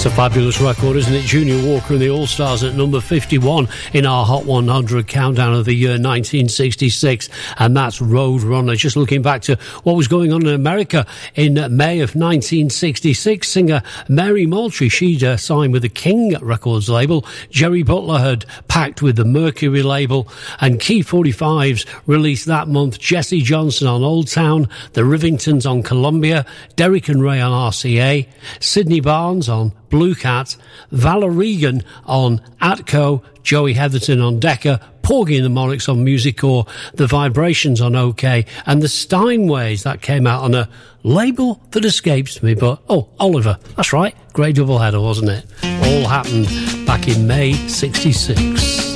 It's a fabulous record, isn't it? Junior Walker and the All-Stars at number 51 in our Hot 100 countdown of the year 1966, and that's Roadrunner. Just looking back to what was going on in America in May of 1966, singer Mary Moultrie, she'd signed with the King Records label. Jerry Butler had packed with the Mercury label, and Key 45s released that month Jesse Johnson on Old Town, the Rivingtons on Columbia, Derek and Ray on RCA, Sidney Barnes on Blue Cat, Vala Regan on Atco, Joey Heatherton on Decca, Porgy and the Monarchs on Musicore, The Vibrations on OK, and the Steinways, that came out on a label that escapes me, but, Oliver, that's right, great doubleheader, wasn't it? All happened back in May 66.